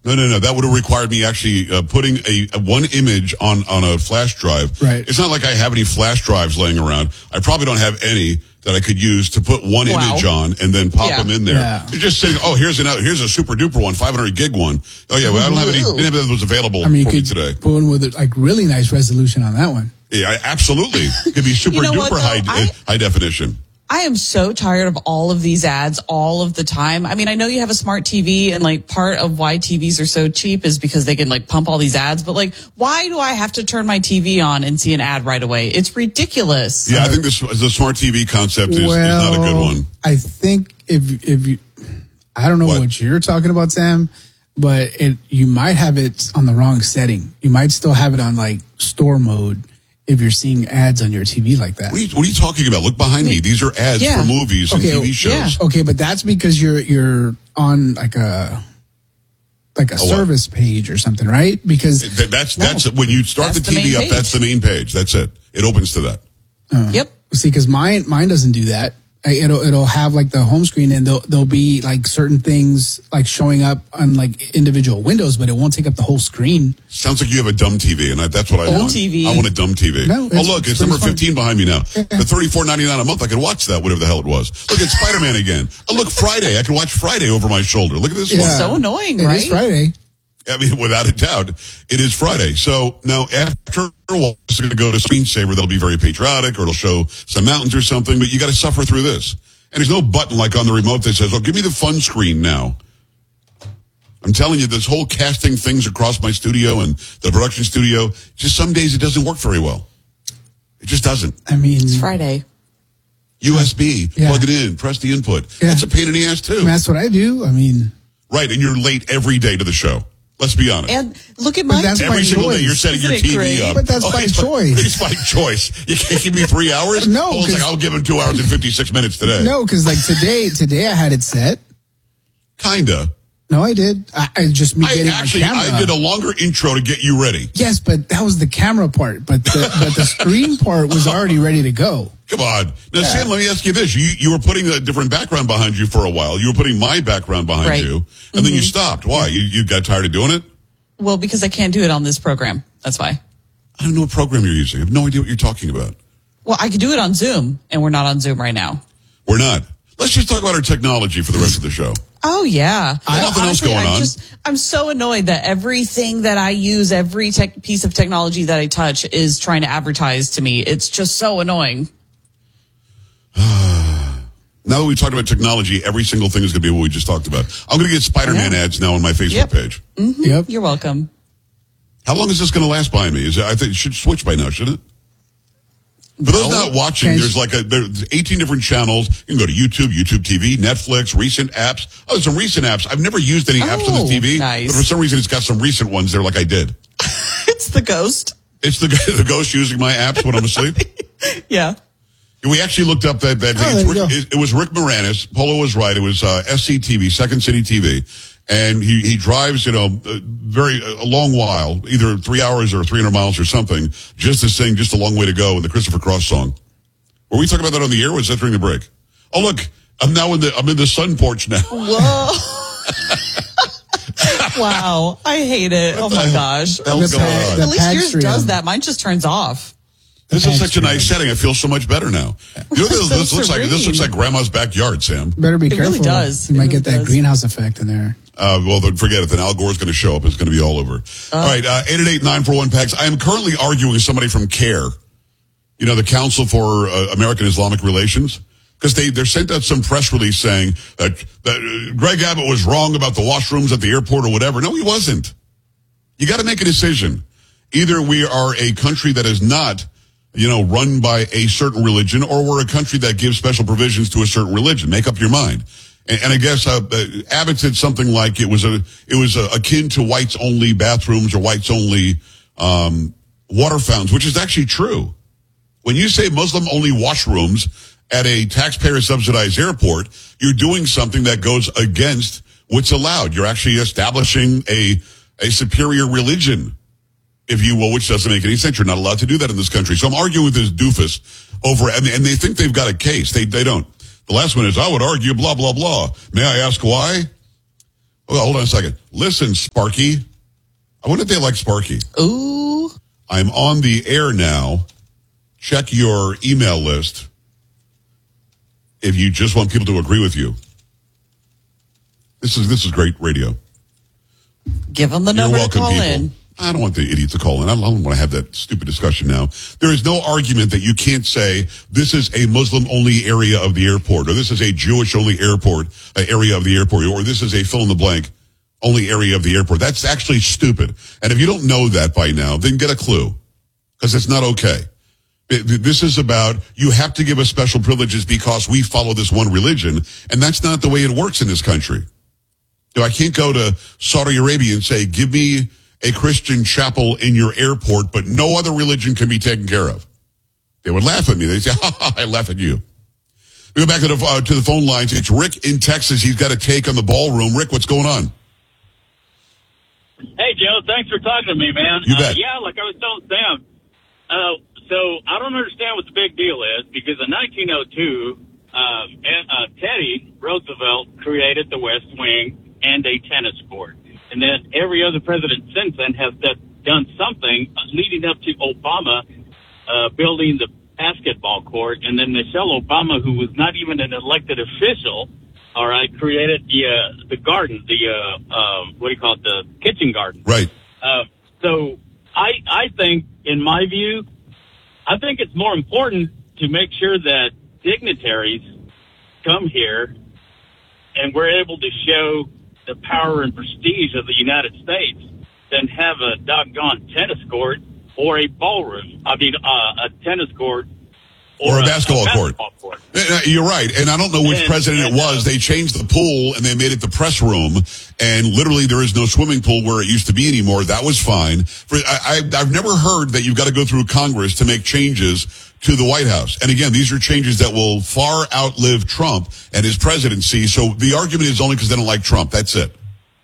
No. That would have required me actually putting a one image on a flash drive. Right. It's not like I have any flash drives laying around. I probably don't have any that I could use to put one image on and then pop them in there. Yeah. You're just saying, here's a super duper one, 500 gig one. Oh yeah, well, I don't have any. Didn't have that was available for me today. Put one with like really nice resolution on that one. Yeah, absolutely. It could be super duper high definition. I am so tired of all of these ads all of the time. I mean, I know you have a smart TV and like part of why TVs are so cheap is because they can like pump all these ads. But like, why do I have to turn my TV on and see an ad right away? It's ridiculous. Yeah, I think the smart TV concept is not a good one. I think if you, I don't know what you're talking about, Sam, but you might have it on the wrong setting. You might still have it on like store mode. If you're seeing ads on your TV like that. What are you talking about? Look behind me. These are ads for movies and TV shows. Yeah. Okay, but that's because you're on like a service page or something, right? Because that's when you start the TV up, that's the main page. That's it. It opens to that. Yep. See, because mine doesn't do that. It'll have like the home screen and there'll be like certain things like showing up on like individual windows, but it won't take up the whole screen. Sounds like you have a dumb TV, and that's what I want. TV. I want a dumb TV. No, look, it's number 15 behind me now. For $34.99 a month, I can watch that, whatever the hell it was. Look, it's Spider-Man again. Oh, look, Friday. I can watch Friday over my shoulder. Look at this one. So annoying, right? It is Friday. I mean, without a doubt, it is Friday. So now after a while, it's going to go to screensaver. That'll be very patriotic, or it'll show some mountains or something, but you got to suffer through this. And there's no button like on the remote that says, give me the fun screen now. I'm telling you, this whole casting things across my studio and the production studio, just some days it doesn't work very well. It just doesn't. I mean, it's Friday. USB, plug it in, press the input. Yeah. It's a pain in the ass, too. I mean, that's what I do. I mean. Right, and you're late every day to the show. Let's be honest. And look at my every single day you're setting your TV up. But that's by choice. It's by choice. You can't give me 3 hours? No. I'll give him 2 hours and 56 minutes today. No, because like today I had it set. Kinda. No, I did. I just getting my camera. I did a longer intro to get you ready. Yes, but that was the camera part. But the screen part was already ready to go. Come on. Now, Sam, let me ask you this. You were putting a different background behind you for a while. You were putting my background behind you, and then you stopped. Why? You got tired of doing it? Well, because I can't do it on this program. That's why. I don't know what program you're using. I have no idea what you're talking about. Well, I could do it on Zoom, and we're not on Zoom right now. We're not. Let's just talk about our technology for the rest of the show. Oh, yeah. Nothing else going on. I'm so annoyed that everything that I use, every piece of technology that I touch is trying to advertise to me. It's just so annoying. Now that we talked about technology, every single thing is going to be what we just talked about. I'm going to get Spider-Man ads now on my Facebook page. Mm-hmm. Yep. You're welcome. How long is this going to last behind me? I think it should switch by now, shouldn't it? For those not watching, there's 18 different channels. You can go to YouTube, YouTube TV, Netflix, recent apps. Oh, there's some recent apps. I've never used any apps on this TV. Nice. But for some reason, it's got some recent ones there like I did. It's the ghost. It's the ghost using my apps when I'm asleep? Yeah. We actually looked up that thing. It was Rick Moranis. Polo was right. It was SCTV, Second City TV. And he drives, a long while, either 3 hours or 300 miles or something, just to sing Just a Long Way to Go in the Christopher Cross song. Were we talking about that on the air? Or was that during the break? Oh, look, I'm in the sun porch now. Whoa. Wow. I hate it. Oh my gosh. At least yours does that. Mine just turns off. This is such a nice setting. I feel so much better now. You know what this looks like? This looks like Grandma's backyard, Sam. Better be careful. It really does. You might get that greenhouse effect in there. Well, then forget it. Then Al Gore's going to show up. It's going to be all over. All right, 888-941-PAGS. I am currently arguing with somebody from CARE, the Council for American Islamic Relations, because they sent out some press release saying that Greg Abbott was wrong about the washrooms at the airport or whatever. No, he wasn't. You got to make a decision. Either we are a country that is not run by a certain religion, or we're a country that gives special provisions to a certain religion. Make up your mind. And I guess Abbott said something like it was akin to whites only bathrooms or whites only water fountains, which is actually true. When you say Muslim only washrooms at a taxpayer subsidized airport, you're doing something that goes against what's allowed. You're actually establishing a superior religion, if you will, which doesn't make any sense. You're not allowed to do that in this country. So I'm arguing with this doofus and they think they've got a case. They don't. The last one is, I would argue, blah, blah, blah. May I ask why? Oh, hold on a second. Listen, Sparky. I wonder if they like Sparky. Ooh. I'm on the air now. Check your email list if you just want people to agree with you. This is great radio. Give them the You're number welcome, to call people. in. I don't want the idiots to call in. I don't want to have that stupid discussion now. There is no argument that you can't say this is a Muslim-only area of the airport, or this is a Jewish-only airport area of the airport, or this is a fill-in-the-blank only area of the airport. That's actually stupid. And if you don't know that by now, then get a clue, because it's not okay. This is about you have to give us special privileges because we follow this one religion, and that's not the way it works in this country. I can't go to Saudi Arabia and say, give me a Christian chapel in your airport, but no other religion can be taken care of. They would laugh at me. They'd say, ha, ha, I laugh at you. We go back to the phone lines. It's Rick in Texas. He's got a take on the ballroom. Rick, what's going on? Hey, Joe. Thanks for talking to me, man. You bet. Yeah, like I was telling Sam. So I don't understand what the big deal is, because in 1902, Teddy Roosevelt created the West Wing and a tennis court. And then every other president since then has done something leading up to Obama building the basketball court. And then Michelle Obama, who was not even an elected official, all right, created the garden, what do you call it, the kitchen garden. Right. So I think, in my view, I think it's more important to make sure that dignitaries come here and we're able to show the power and prestige of the United States than have a doggone tennis court or a ballroom. I mean, a tennis court or a basketball court. You're right. And I don't know which president it was. They changed the pool and they made it the press room. And literally there is no swimming pool where it used to be anymore. That was fine. I've never heard that you've got to go through Congress to make changes to the White House. And again, these are changes that will far outlive Trump and his presidency. So the argument is only because they don't like Trump. That's it.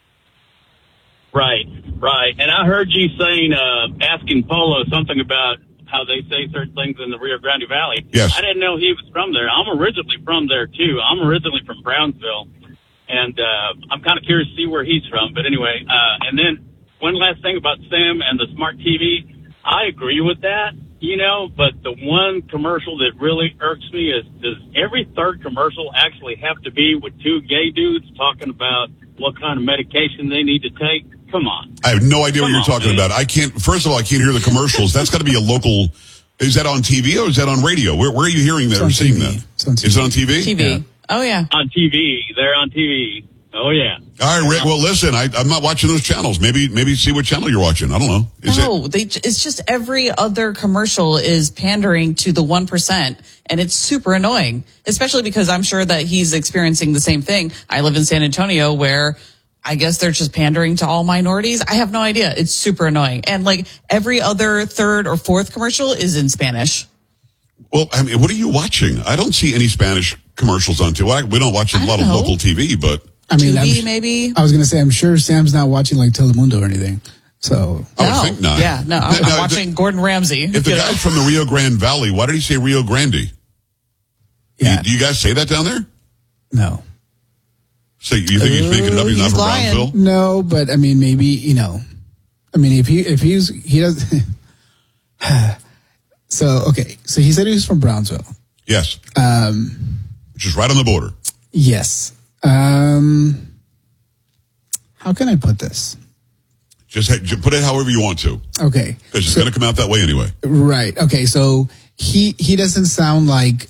Right. And I heard you saying, asking Polo something about how they say certain things in the Rio Grande Valley. Yes. I didn't know he was from there. I'm originally from there, too. I'm originally from Brownsville. And I'm kind of curious to see where he's from. But anyway, and then one last thing about Sam and the smart TV. I agree with that, but the one commercial that really irks me is, does every third commercial actually have to be with two gay dudes talking about what kind of medication they need to take? Come on. I have no idea what you're talking about. First of all, I can't hear the commercials. That's got to be a local. Is that on TV or is that on radio? Where are you hearing that or seeing TV. that? Is it on TV? TV. Yeah. Oh, yeah. On TV. They're on TV. Oh, yeah. All right, Rick. Well, listen, I'm not watching those channels. Maybe see what channel you're watching. I don't know. It's just every other commercial is pandering to the 1%, and it's super annoying, especially because I'm sure that he's experiencing the same thing. I live in San Antonio where I guess they're just pandering to all minorities. I have no idea. It's super annoying. And like every other third or fourth commercial is in Spanish. Well, I mean, what are you watching? I don't see any Spanish commercials on TV. We don't watch a lot of local TV, but I mean, TV, maybe. I was going to say, I'm sure Sam's not watching like Telemundo or anything. So I would think not. Yeah, no, I'm watching Gordon Ramsay. If the guy's from the Rio Grande Valley, why did he say Rio Grande? Yeah. Do you guys say that down there? No. So you think he's making it up? He's not from lying. Brownsville? No, but I mean, maybe, I mean, he does. So he said he was from Brownsville. Yes. Which is right on the border. Yes. How can I put this? Just put it however you want to. Okay. Because it's going to come out that way anyway. Right. Okay. So he doesn't sound like,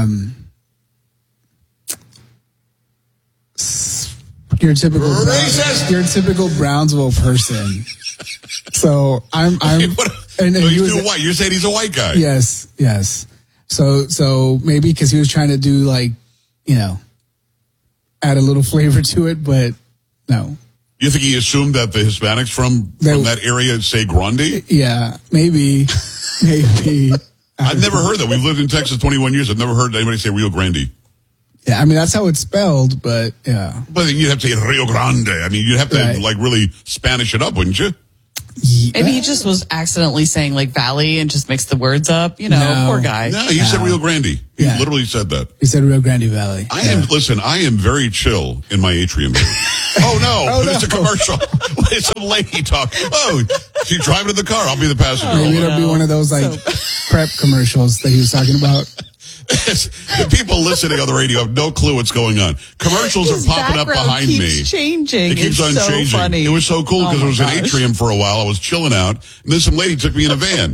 your typical Brownsville person. So I'm he's too white. You're saying he's a white guy. Yes. So maybe because he was trying to do like, add a little flavor to it, but no. You think he assumed that the Hispanics from that area say Grande? Yeah, maybe. I've never heard that. We've lived in Texas 21 years. I've never heard anybody say Rio Grande. Yeah, I mean, that's how it's spelled, but yeah. But then you'd have to say Rio Grande. I mean, you'd have to like really Spanish it up, wouldn't you? Maybe he just was accidentally saying like Valley and just mixed the words up. You know, No. poor guy. No, he said Rio Grande. He Yeah. literally said that. He said Rio Grande Valley. I am very chill in my atrium. Oh no, it's a commercial. It's some lady talking. Oh, she's driving in the car. I'll be the passenger. Maybe it'll be one of those like prep commercials that he was talking about. The people listening on the radio have no clue what's going on. Commercials His are popping up background behind me. keeps changing. It keeps It's on so changing. funny. It was so cool because Oh it was my an gosh. atrium for a while. I was chilling out, and then some lady took me in a van.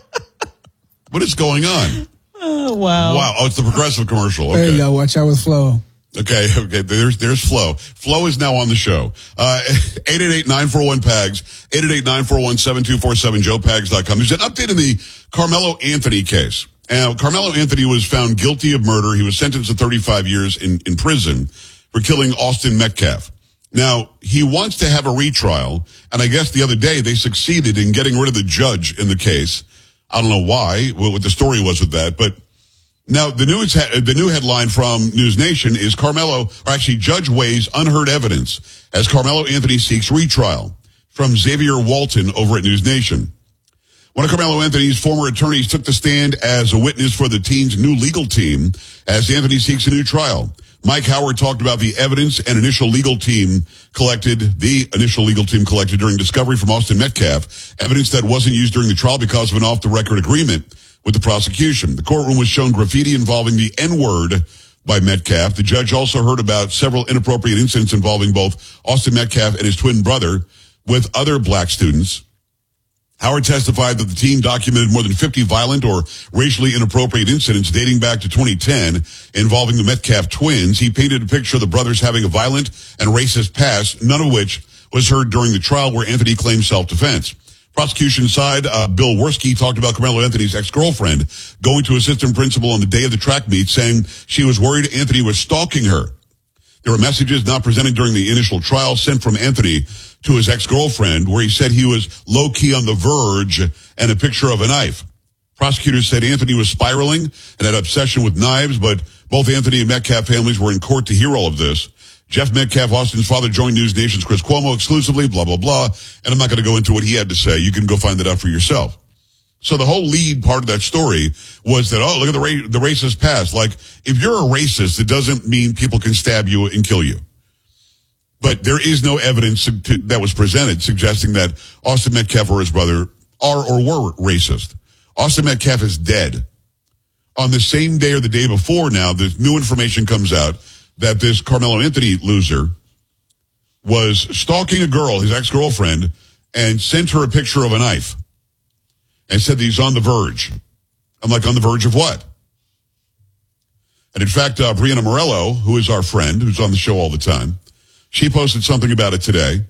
What is going on? Oh, wow. Wow. Oh, it's the Progressive commercial. There you Okay. go. Watch out with Flo. Okay. There's Flo. Flo is now on the show. 888-941-PAGS, 888-941-7247, joepags.com. There's an update in the Carmelo Anthony case. Carmelo Anthony was found guilty of murder. He was sentenced to 35 years in prison for killing Austin Metcalf. Now, he wants to have a retrial, and I guess the other day they succeeded in getting rid of the judge in the case. I don't know why, what the story was with that, but now the new headline from News Nation is Judge weighs unheard evidence as Carmelo Anthony seeks retrial, from Xavier Walton over at News Nation. One of Carmelo Anthony's former attorneys took the stand as a witness for the team's new legal team as Anthony seeks a new trial. Mike Howard talked about the evidence and initial legal team collected during discovery from Austin Metcalf, evidence that wasn't used during the trial because of an off-the-record agreement with the prosecution. The courtroom was shown graffiti involving the N-word by Metcalf. The judge also heard about several inappropriate incidents involving both Austin Metcalf and his twin brother with other black students. Howard testified that the team documented more than 50 violent or racially inappropriate incidents dating back to 2010 involving the Metcalf twins. He painted a picture of the brothers having a violent and racist past, none of which was heard during the trial where Anthony claimed self-defense. Prosecution side, Bill Worski talked about Carmelo Anthony's ex-girlfriend going to assistant principal on the day of the track meet, saying she was worried Anthony was stalking her. There were messages not presented during the initial trial sent from Anthony to his ex-girlfriend where he said he was low-key on the verge and a picture of a knife. Prosecutors said Anthony was spiraling and had obsession with knives, but both Anthony and Metcalf families were in court to hear all of this. Jeff Metcalf, Austin's father, joined News Nation's Chris Cuomo exclusively, blah, blah, blah. And I'm not going to go into what he had to say. You can go find that out for yourself. So the whole lead part of that story was that, oh, look at the racist past. Like, if you're a racist, it doesn't mean people can stab you and kill you. But there is no evidence that was presented suggesting that Austin Metcalf or his brother are or were racist. Austin Metcalf is dead. On the same day or the day before now, the new information comes out that this Carmelo Anthony loser was stalking a girl, his ex-girlfriend, and sent her a picture of a knife and said that he's on the verge. I'm like, on the verge of what? And in fact, Brianna Morello, who is our friend, who's on the show all the time, she posted something about it today.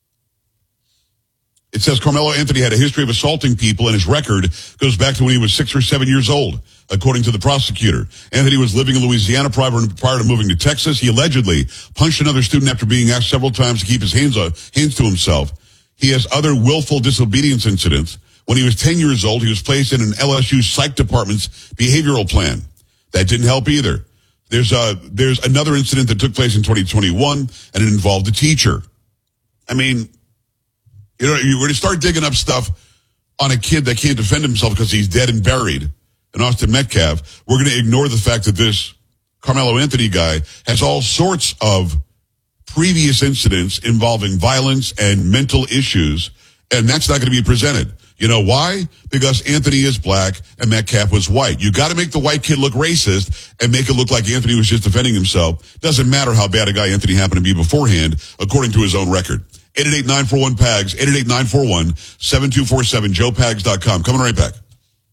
It says Carmelo Anthony had a history of assaulting people, and his record goes back to when he was 6 or 7 years old, according to the prosecutor. Anthony was living in Louisiana prior to moving to Texas. He allegedly punched another student after being asked several times to keep his hands to himself. He has other willful disobedience incidents. When he was 10 years old, he was placed in an LSU psych department's behavioral plan. That didn't help either. There's another incident that took place in 2021, and it involved a teacher. I mean, you know, you're going to start digging up stuff on a kid that can't defend himself because he's dead and buried, and Austin Metcalf. We're going to ignore the fact that this Carmelo Anthony guy has all sorts of previous incidents involving violence and mental issues, and that's not going to be presented. You know why? Because Anthony is black and Metcalf was white. You got to make the white kid look racist and make it look like Anthony was just defending himself. Doesn't matter how bad a guy Anthony happened to be beforehand, according to his own record. 888-941-PAGS, 888-941-7247, joepags.com. Coming right back.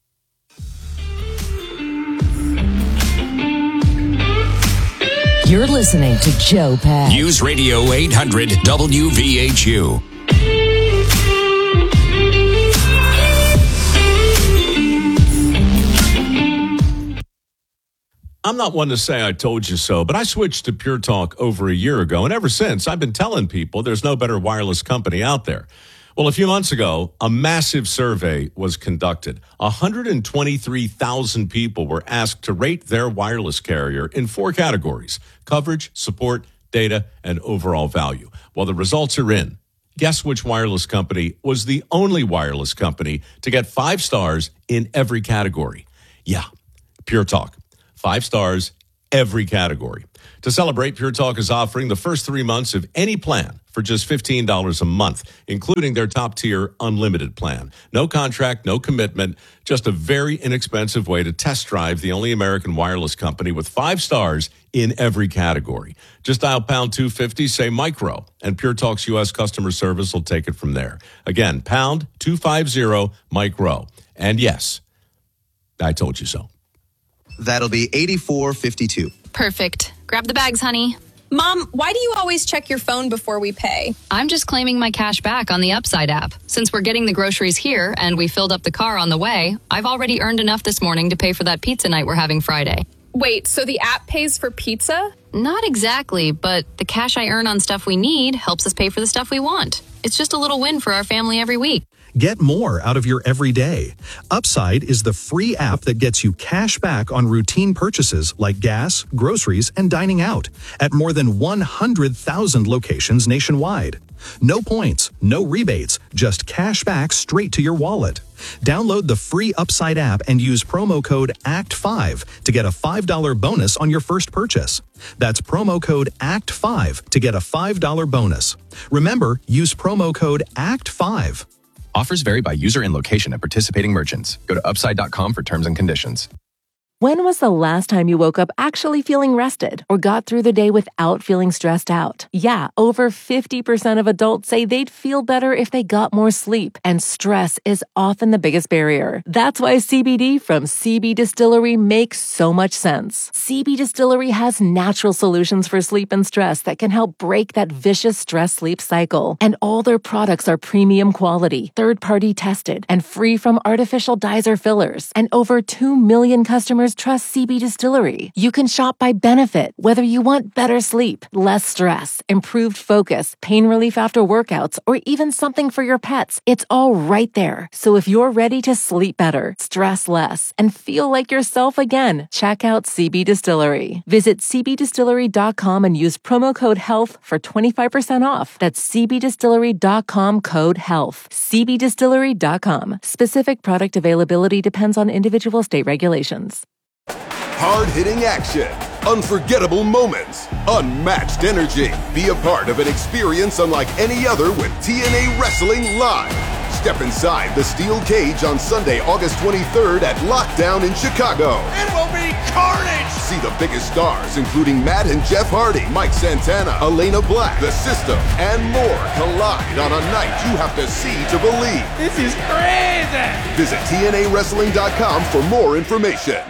You're listening to Joe Pags. News Radio 800 WVHU. I'm not one to say I told you so, but I switched to Pure Talk over a year ago, and ever since, I've been telling people there's no better wireless company out there. Well, a few months ago, a massive survey was conducted. 123,000 people were asked to rate their wireless carrier in 4 categories: coverage, support, data, and overall value. Well, the results are in. Guess which wireless company was the only wireless company to get 5 stars in every category? Yeah, Pure Talk. 5 stars, every category. To celebrate, Pure Talk is offering the first 3 months of any plan for just $15 a month, including their top-tier unlimited plan. No contract, no commitment, just a very inexpensive way to test drive the only American wireless company with 5 stars in every category. Just dial pound 250, say micro, and Pure Talk's U.S. customer service will take it from there. Again, pound 250 micro. And yes, I told you so. That'll be $84.52. Perfect. Grab the bags, honey. Mom, why do you always check your phone before we pay? I'm just claiming my cash back on the Upside app. Since we're getting the groceries here and we filled up the car on the way, I've already earned enough this morning to pay for that pizza night we're having Friday. Wait, so the app pays for pizza? Not exactly, but the cash I earn on stuff we need helps us pay for the stuff we want. It's just a little win for our family every week. Get more out of your everyday. Upside is the free app that gets you cash back on routine purchases like gas, groceries, and dining out at more than 100,000 locations nationwide. No points, no rebates, just cash back straight to your wallet. Download the free Upside app and use promo code ACT5 to get a $5 bonus on your first purchase. That's promo code ACT5 to get a $5 bonus. Remember, use promo code ACT5. Offers vary by user and location at participating merchants. Go to upside.com for terms and conditions. When was the last time you woke up actually feeling rested or got through the day without feeling stressed out? Yeah, over 50% of adults say they'd feel better if they got more sleep, and stress is often the biggest barrier. That's why CBD from CB Distillery makes so much sense. CB Distillery has natural solutions for sleep and stress that can help break that vicious stress-sleep cycle. And all their products are premium quality, third-party tested, and free from artificial dyes or fillers. And over 2 million customers trust CB Distillery. You can shop by benefit, whether you want better sleep, less stress, improved focus, pain relief after workouts, or even something for your pets. It's all right there. So if you're ready to sleep better, stress less, and feel like yourself again, check out CB Distillery. Visit cbdistillery.com and use promo code HEALTH for 25% off. That's cbdistillery.com code HEALTH. cbdistillery.com. Specific product availability depends on individual state regulations. Hard-hitting action, unforgettable moments, unmatched energy. Be a part of an experience unlike any other with TNA Wrestling Live. Step inside the steel cage on Sunday, August 23rd at Lockdown in Chicago. It will be carnage! See the biggest stars, including Matt and Jeff Hardy, Mike Santana, Elena Black, The System, and more collide on a night you have to see to believe. This is crazy! Visit TNAWrestling.com for more information.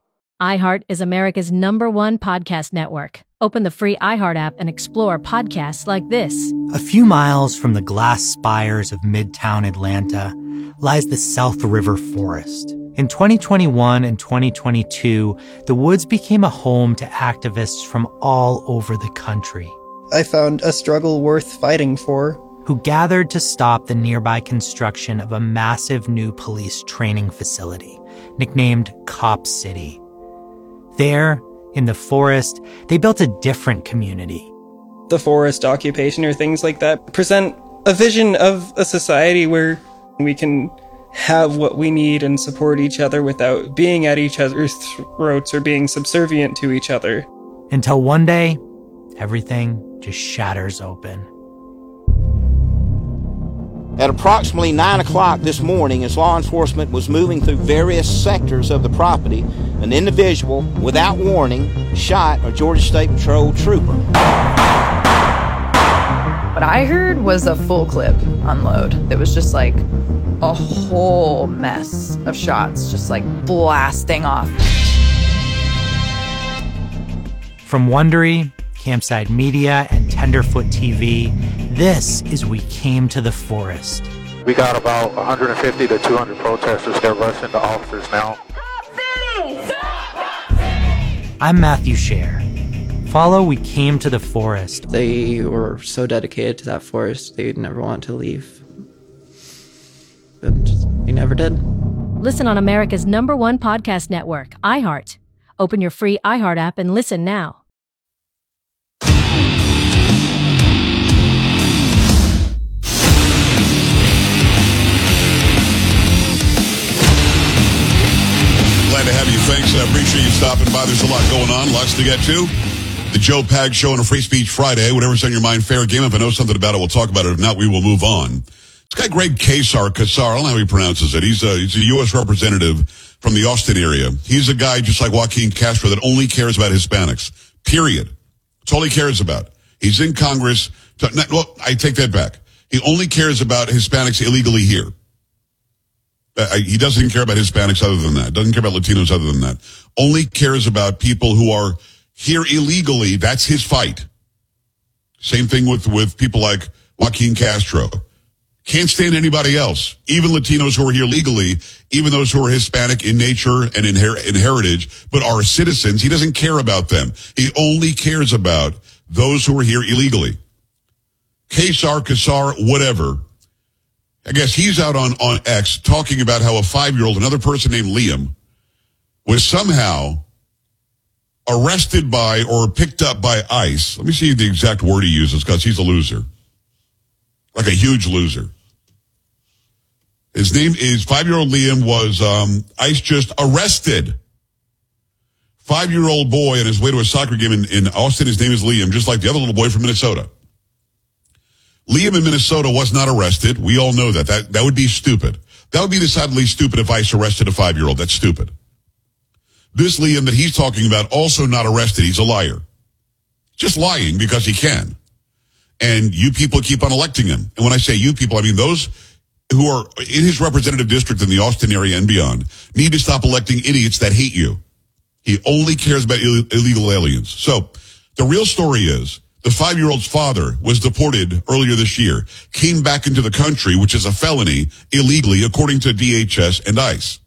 iHeart is America's #1 podcast network. Open the free iHeart app and explore podcasts like this. A few miles from the glass spires of Midtown Atlanta lies the South River Forest. In 2021 and 2022, the woods became a home to activists from all over the country. I found a struggle worth fighting for. Who gathered to stop the nearby construction of a massive new police training facility, nicknamed Cop City. There, in the forest, they built a different community. The forest occupation or things like that present a vision of a society where we can have what we need and support each other without being at each other's throats or being subservient to each other. Until one day, everything just shatters open. At approximately 9 o'clock this morning, as law enforcement was moving through various sectors of the property, an individual, without warning, shot a Georgia State Patrol trooper. What I heard was a full clip unload. It was just like a whole mess of shots, just like blasting off. From Wondery, Campside Media, and Tenderfoot TV, this is We Came to the Forest. We got about 150 to 200 protesters. They're rushing the officers now. I'm Matthew Scher. Follow We Came to the Forest. They were so dedicated to that forest, they'd never want to leave. But they never did. Listen on America's #1 podcast network, iHeart. Open your free iHeart app and listen now. Pags. I appreciate you stopping by. There's a lot going on, lots to get to. The Joe Pags Show on a Free Speech Friday. Whatever's on your mind, fair game. If I know something about it, we'll talk about it. If not, we will move on. This guy, Greg Kassar, I don't know how he pronounces it. He's a U.S. representative from the Austin area. He's a guy just like Joaquin Castro that only cares about Hispanics. Period. That's all he cares about. He's in Congress. Well, I take that back. He only cares about Hispanics illegally here. He doesn't even care about Hispanics other than that. Doesn't care about Latinos other than that. Only cares about people who are here illegally. That's his fight. Same thing with people like Joaquin Castro. Can't stand anybody else. Even Latinos who are here legally, even those who are Hispanic in nature and in heritage, but are citizens. He doesn't care about them. He only cares about those who are here illegally. Kassar, whatever. I guess he's out on X talking about how a 5-year-old, another person named Liam, was somehow arrested by or picked up by ICE. Let me see the exact word he uses because he's a loser. Like a huge loser. His name is 5-year-old Liam was ICE just arrested. 5-year-old boy on his way to a soccer game in Austin. His name is Liam, just like the other little boy from Minnesota. Liam in Minnesota was not arrested. We all know that. That would be stupid. That would be decidedly stupid if ICE arrested a 5-year-old. That's stupid. This Liam that he's talking about, also not arrested. He's a liar. Just lying because he can. And you people keep on electing him. And when I say you people, I mean those who are in his representative district in the Austin area and beyond need to stop electing idiots that hate you. He only cares about illegal aliens. So the real story is the 5-year-old's father was deported earlier this year, came back into the country, which is a felony, illegally, according to DHS and ICE,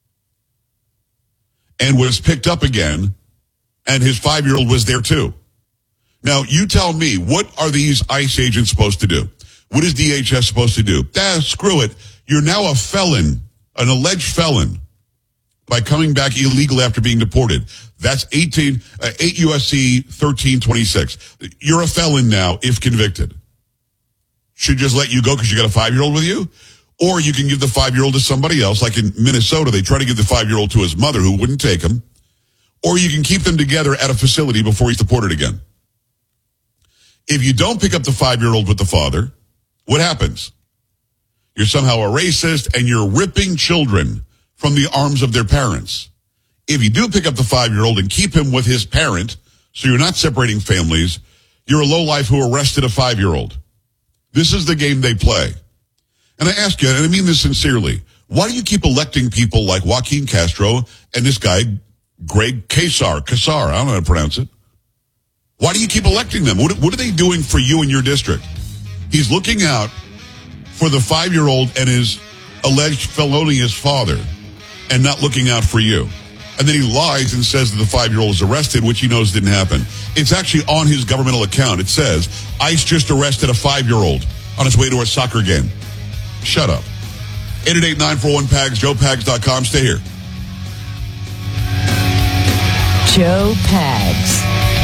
and was picked up again, and his 5-year-old was there too. Now, you tell me, what are these ICE agents supposed to do? What is DHS supposed to do? Screw it. You're now a felon, an alleged felon, by coming back illegal after being deported. That's 8 U.S.C. 1326. You're a felon now if convicted. Should just let you go because you got a 5-year-old with you? Or you can give the 5-year-old to somebody else. Like in Minnesota, they try to give the 5-year-old to his mother who wouldn't take him. Or you can keep them together at a facility before he's deported again. If you don't pick up the 5-year-old with the father, what happens? You're somehow a racist and you're ripping children from the arms of their parents. If you do pick up the 5-year-old and keep him with his parent, so you're not separating families, you're a lowlife who arrested a 5-year-old. This is the game they play. And I ask you, and I mean this sincerely, why do you keep electing people like Joaquin Castro and this guy, Greg Kassar, I don't know how to pronounce it. Why do you keep electing them? What are they doing for you in your district? He's looking out for the 5-year-old and his alleged felonious father and not looking out for you. And then he lies and says that the 5-year-old is arrested, which he knows didn't happen. It's actually on his governmental account. It says, ICE just arrested a 5-year-old on his way to a soccer game. Shut up. 888-941-PAGS, JoePags.com. Stay here. Joe Pags.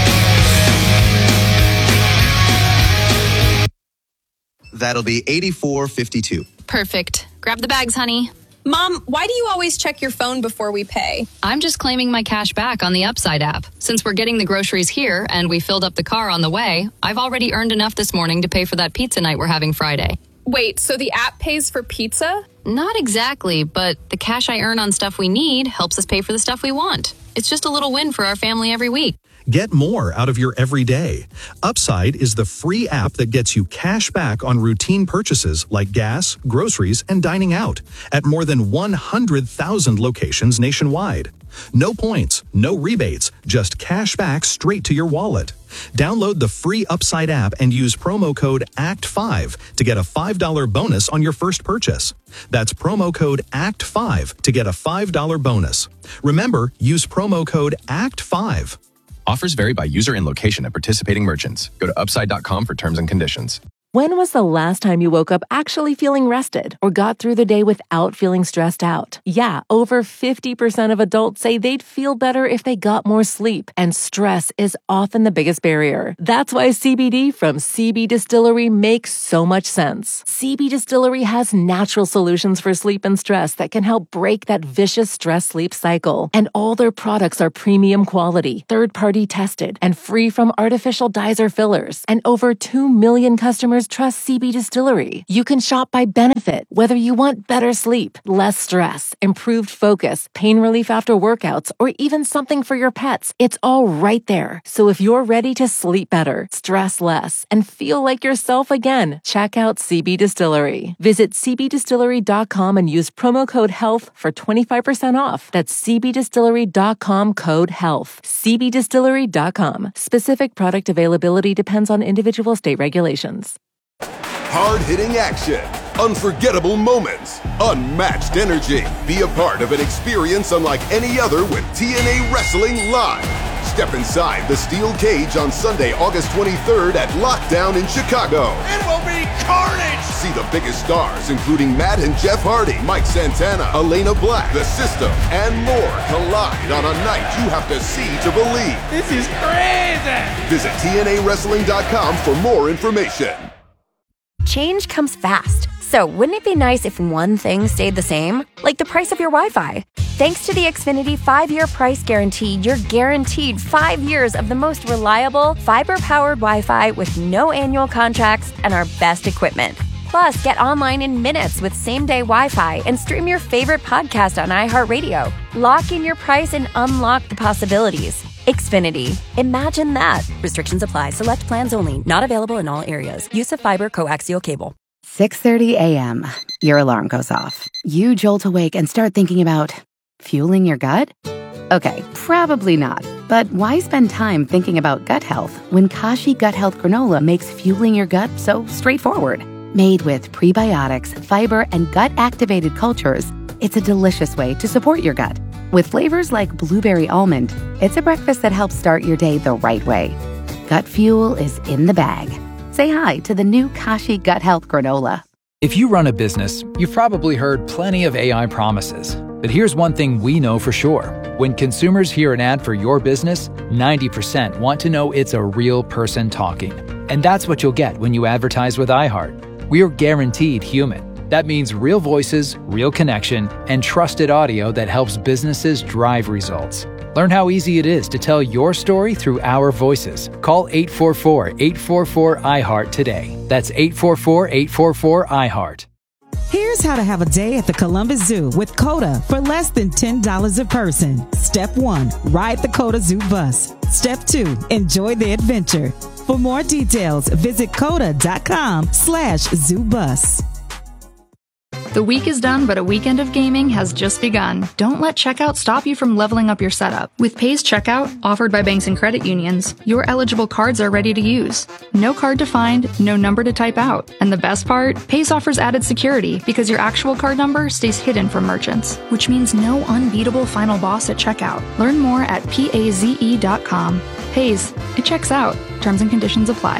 That'll be 84.52. Perfect. Grab the bags, honey. Mom, why do you always check your phone before we pay? I'm just claiming my cash back on the Upside app. Since we're getting the groceries here and we filled up the car on the way, I've already earned enough this morning to pay for that pizza night we're having Friday. Wait, so the app pays for pizza? Not exactly, but the cash I earn on stuff we need helps us pay for the stuff we want. It's just a little win for our family every week. Get more out of your everyday. Upside is the free app that gets you cash back on routine purchases like gas, groceries, and dining out at more than 100,000 locations nationwide. No points, no rebates, just cash back straight to your wallet. Download the free Upside app and use promo code ACT5 to get a $5 bonus on your first purchase. That's promo code ACT5 to get a $5 bonus. Remember, use promo code ACT5. Offers vary by user and location at participating merchants. Go to upside.com for terms and conditions. When was the last time you woke up actually feeling rested or got through the day without feeling stressed out? Yeah, over 50% of adults say they'd feel better if they got more sleep, and stress is often the biggest barrier. That's why CBD from CB Distillery makes so much sense. CB Distillery has natural solutions for sleep and stress that can help break that vicious stress-sleep cycle. And all their products are premium quality, third-party tested, and free from artificial dyes or fillers. And over 2 million customers trust CB Distillery. You can shop by benefit, whether you want better sleep, less stress, improved focus, pain relief after workouts, or even something for your pets. It's all right there. So if you're ready to sleep better, stress less, and feel like yourself again, check out CB Distillery. Visit cbdistillery.com and use promo code HEALTH for 25% off. That's cbdistillery.com code HEALTH. cbdistillery.com. Specific product availability depends on individual state regulations. Hard-hitting action, unforgettable moments, unmatched energy. Be a part of an experience unlike any other with TNA Wrestling Live. Step inside the steel cage on Sunday, August 23rd at Lockdown in Chicago. It will be carnage! See the biggest stars, including Matt and Jeff Hardy, Mike Santana, Elena Black, The System, and more collide on a night you have to see to believe. This is crazy! Visit TNAWrestling.com for more information. Change comes fast, so wouldn't it be nice if one thing stayed the same? Like the price of your Wi-Fi. Thanks to the Xfinity 5-year price guarantee, you're guaranteed 5 years of the most reliable, fiber-powered Wi-Fi with no annual contracts and our best equipment. Plus, get online in minutes with same-day Wi-Fi and stream your favorite podcast on iHeartRadio. Lock in your price and unlock the possibilities. Xfinity. Imagine that. Restrictions apply. Select plans only. Not available in all areas. Use of fiber coaxial cable. 6:30 a.m. Your alarm goes off. You jolt awake and start thinking about fueling your gut? Okay, probably not. But why spend time thinking about gut health when Kashi Gut Health Granola makes fueling your gut so straightforward? Made with prebiotics, fiber, and gut-activated cultures, it's a delicious way to support your gut. With flavors like blueberry almond, it's a breakfast that helps start your day the right way. Gut fuel is in the bag. Say hi to the new Kashi Gut Health Granola. If you run a business, you've probably heard plenty of AI promises. But here's one thing we know for sure. When consumers hear an ad for your business, 90% want to know it's a real person talking. And that's what you'll get when you advertise with iHeart. We're guaranteed human. That means real voices, real connection, and trusted audio that helps businesses drive results. Learn how easy it is to tell your story through our voices. Call 844-844-iHeart today. That's 844-844-iHeart. Here's how to have a day at the Columbus Zoo with COTA for less than $10 a person. Step 1, ride the COTA Zoo bus. Step 2, enjoy the adventure. For more details, visit COTA.com/ZooBus. The week is done, but a weekend of gaming has just begun. Don't let checkout stop you from leveling up your setup. With Paze Checkout, offered by banks and credit unions, your eligible cards are ready to use. No card to find, no number to type out. And the best part? Paze offers added security because your actual card number stays hidden from merchants, which means no unbeatable final boss at checkout. Learn more at paze.com. Paze, it checks out. Terms and conditions apply.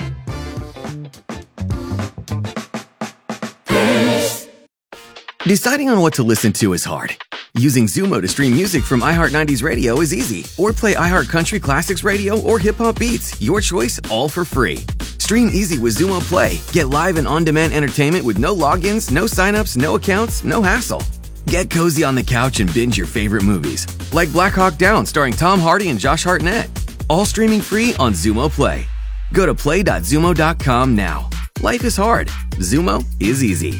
Deciding on what to listen to is hard. Using Zumo to stream music from iHeart 90s Radio is easy. Or play iHeart Country Classics Radio or Hip Hop Beats. Your choice, all for free. Stream easy with Zumo Play. Get live and on-demand entertainment with no logins, no signups, no accounts, no hassle. Get cozy on the couch and binge your favorite movies. Like Black Hawk Down starring Tom Hardy and Josh Hartnett. All streaming free on Zumo Play. Go to play.zumo.com now. Life is hard. Zumo is easy.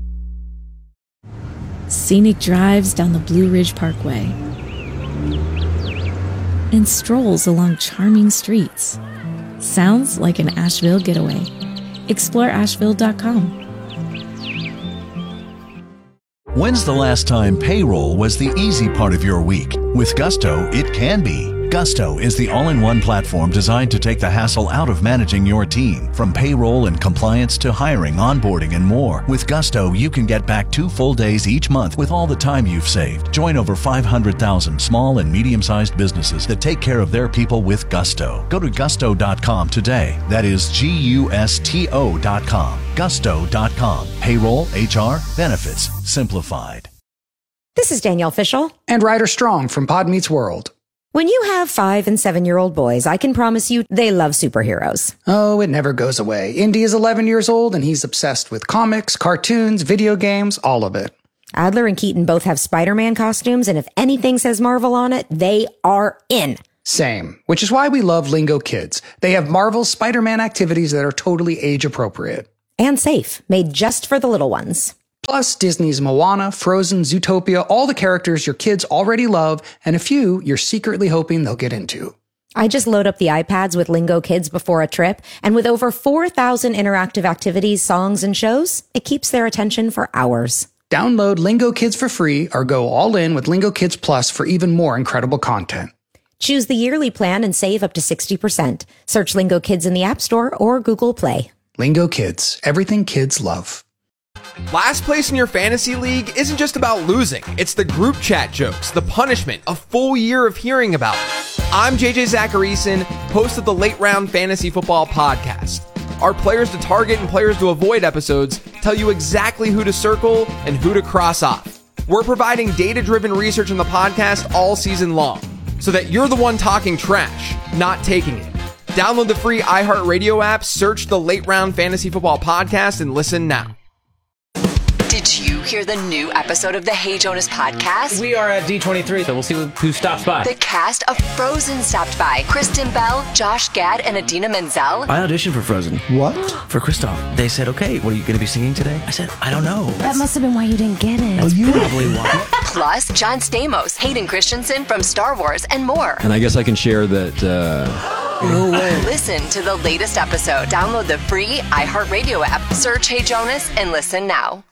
Scenic drives down the Blue Ridge Parkway and strolls along charming streets. Sounds like an Asheville getaway. Explore Asheville.com. When's the last time payroll was the easy part of your week? With Gusto, it can be. Gusto is the all-in-one platform designed to take the hassle out of managing your team. From payroll and compliance to hiring, onboarding, and more. With Gusto, you can get back 2 full days each month with all the time you've saved. Join over 500,000 small and medium-sized businesses that take care of their people with Gusto. Go to gusto.com today. That is GUSTO.com. Gusto.com. Payroll, HR, benefits, simplified. This is Danielle Fishel. And Ryder Strong from Pod Meets World. When you have 5- and 7-year-old boys, I can promise you they love superheroes. Oh, it never goes away. Indy is 11 years old and he's obsessed with comics, cartoons, video games, all of it. Adler and Keaton both have Spider-Man costumes, and if anything says Marvel on it, they are in. Same, which is why we love Lingo Kids. They have Marvel's Spider-Man activities that are totally age-appropriate. And safe, made just for the little ones. Plus, Disney's Moana, Frozen, Zootopia, all the characters your kids already love, and a few you're secretly hoping they'll get into. I just load up the iPads with Lingo Kids before a trip, and with over 4,000 interactive activities, songs, and shows, it keeps their attention for hours. Download Lingo Kids for free or go all in with Lingo Kids Plus for even more incredible content. Choose the yearly plan and save up to 60%. Search Lingo Kids in the App Store or Google Play. Lingo Kids, everything kids love. Last place in your fantasy league isn't just about losing. It's the group chat jokes, the punishment, a full year of hearing about it. I'm JJ Zacharyson, host of the Late Round Fantasy Football Podcast. Our players to target and players to avoid episodes tell you exactly who to circle and who to cross off. We're providing data-driven research on the podcast all season long, so that you're the one talking trash, not taking it. Download the free iHeartRadio app, search the Late Round Fantasy Football Podcast, and listen now. Did you hear the new episode of the Hey Jonas podcast? We are at D23, so we'll see who stops by. The cast of Frozen stopped by. Kristen Bell, Josh Gad, and Adina Menzel. I auditioned for Frozen. What? For Kristoff. They said, okay, what are you going to be singing today? I said, I don't know. That must have been why you didn't get it. That's probably why. Plus, John Stamos, Hayden Christensen from Star Wars, and more. And I guess I can share that... No way. Listen to the latest episode. Download the free iHeartRadio app. Search Hey Jonas and listen now.